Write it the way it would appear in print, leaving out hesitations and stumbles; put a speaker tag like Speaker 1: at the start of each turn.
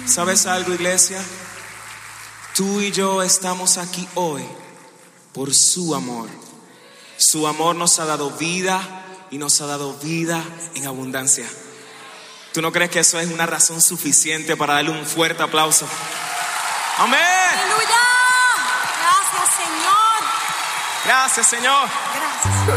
Speaker 1: ¿Sabes algo, iglesia? Tú y yo estamos aquí hoy por su amor. Su amor nos ha dado vida y nos ha dado vida en abundancia. ¿Tú no crees que eso es una razón suficiente para darle un fuerte aplauso? ¡Amén!
Speaker 2: ¡Aleluya! Gracias, Señor.
Speaker 1: Gracias, Señor.
Speaker 2: Gracias.